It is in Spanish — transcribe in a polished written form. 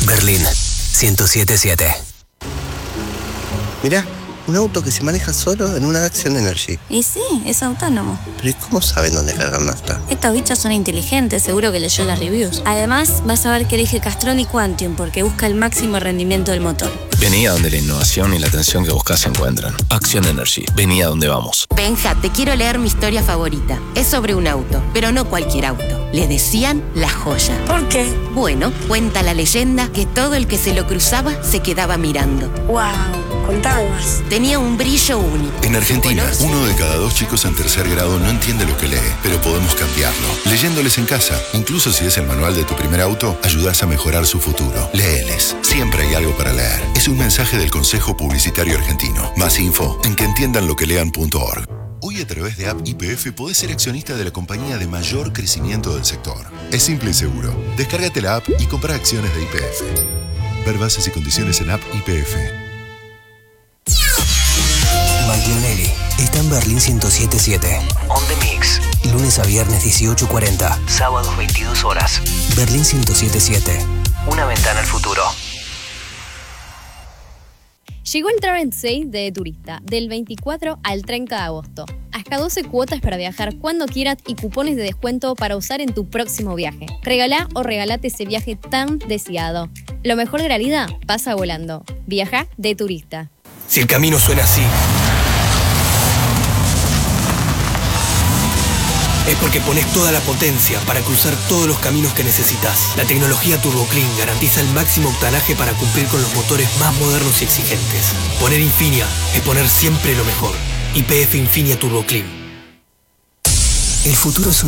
Berlín 107.7. Mirá, un auto que se maneja solo en una Action Energy. Y sí, es autónomo. ¿Pero y cómo saben dónde cargar nafta? Estos bichos son inteligentes, seguro que leyó las reviews. Además, vas a ver que elige Castrol y Quantium porque busca el máximo rendimiento del motor. Vení a donde la innovación y la atención que buscas se encuentran. Action Energy. Vení a donde vamos. Benja, te quiero leer mi historia favorita. Es sobre un auto, pero no cualquier auto. Le decían La Joya. ¿Por qué? Bueno, cuenta la leyenda que todo el que se lo cruzaba se quedaba mirando. ¡Wow! Contame más. Tenía un brillo único. En Argentina, 1 de cada 2 chicos en tercer grado no entiende lo que lee, pero podemos cambiarlo. Leyéndoles en casa, incluso si es el manual de tu primer auto, ayudas a mejorar su futuro. Léeles. Siempre hay algo para leer. Es un mensaje del Consejo Publicitario Argentino. Más info en queentiendanloquelean.org. Hoy a través de App YPF podés ser accionista de la compañía de mayor crecimiento del sector. Es simple y seguro. Descárgate la app y compra acciones de YPF. Ver bases y condiciones en App YPF. Maglionelli está en Berlín 107.7. On the Mix. Lunes a viernes 18:40. Sábados 22 horas. Berlín 107.7. Una ventana al futuro. Llegó el Travel Sale de Turista, del 24 al 30 de agosto. Hasta 12 cuotas para viajar cuando quieras y cupones de descuento para usar en tu próximo viaje. Regalá o regalate ese viaje tan deseado. Lo mejor de la vida pasa volando. Viaja de Turista. Si el camino suena así, es porque pones toda la potencia para cruzar todos los caminos que necesitas. La tecnología Turbo Clean garantiza el máximo octanaje para cumplir con los motores más modernos y exigentes. Poner Infinia es poner siempre lo mejor. YPF Infinia Turbo Clean. El futuro es